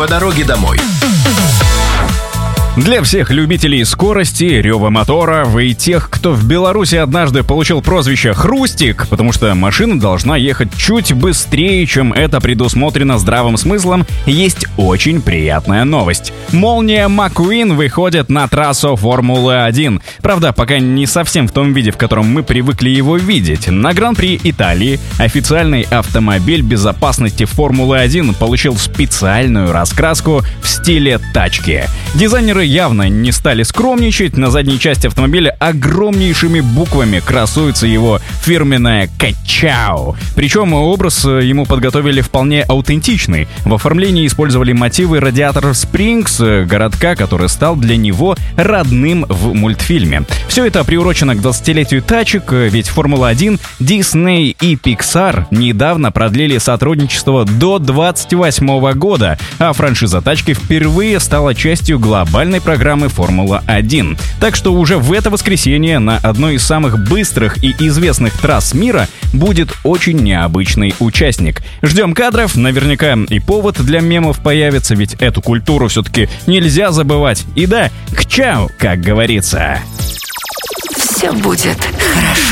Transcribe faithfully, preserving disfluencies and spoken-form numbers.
по дороге домой. Для всех любителей скорости, рева моторов и тех, кто в Беларуси однажды получил прозвище «Хрустик», потому что машина должна ехать чуть быстрее, чем это предусмотрено здравым смыслом, есть очень приятная новость. Молния Маккуин выходит на трассу Формулы один. Правда, пока не совсем в том виде, в котором мы привыкли его видеть. На Гран-при Италии официальный автомобиль безопасности Формулы один получил специальную раскраску в стиле тачки. Дизайнеры явно не стали скромничать. На задней части автомобиля огромнейшими буквами красуется его фирменная «Качау». Причем образ ему подготовили вполне аутентичный. В оформлении использовали мотивы Радиатор Спрингс, городка, который стал для него родным в мультфильме. Все это приурочено к двадцатилетию тачек, ведь Формула один, Disney и Pixar недавно продлили сотрудничество до двадцать восьмого года, а франшиза тачки впервые стала частью глобальной программы Формула один. Так что уже в это воскресенье на одной из самых быстрых и известных трасс мира будет очень необычный участник. Ждем кадров, наверняка и повод для мемов появится, ведь эту культуру все-таки нельзя забывать. И да, кчау, как говорится. Все будет хорошо.